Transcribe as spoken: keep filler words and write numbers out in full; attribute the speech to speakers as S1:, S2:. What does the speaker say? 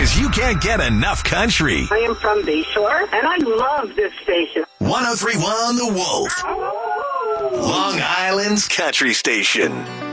S1: Because you can't get enough country.
S2: I am from Bayshore, and I love this station.
S1: one oh three point one The Wolf. Long Island's country station.